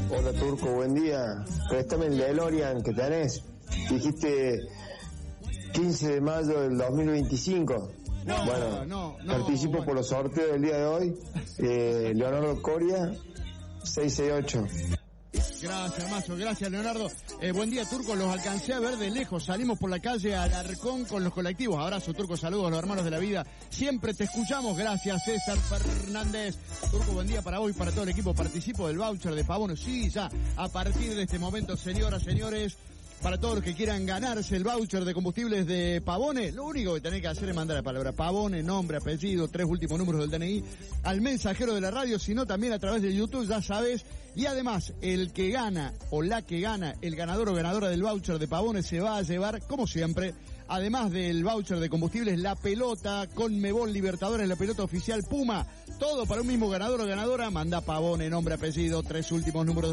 Hola Turco, buen día. Préstame el DeLorean que tenés. Dijiste 15 de mayo del 2025. No, participo por los sorteos del día de hoy. Leonardo Coria, 668. Gracias, Mazo, gracias, Leonardo. Buen día, Turco, los alcancé a ver de lejos. Salimos por la calle Alarcón con los colectivos. Abrazo, Turco, saludos a los hermanos de la vida. Siempre te escuchamos. Gracias, César Fernández. Turco, buen día para hoy, para todo el equipo. Participo del voucher de Pavone. Sí, ya, a partir de este momento, señoras, señores, para todos los que quieran ganarse el voucher de combustibles de Pavone, lo único que tenés que hacer es mandar la palabra Pavone, nombre, apellido, 3 últimos números del DNI, al mensajero de la radio, sino también a través de YouTube, ya sabes. Y además, el que gana o la que gana, el ganador o ganadora del voucher de Pavone se va a llevar, como siempre, además del voucher de combustibles, la pelota Conmebol Libertadores, la pelota oficial Puma. Todo para un mismo ganador o ganadora. Manda Pavone, nombre, apellido, 3 últimos números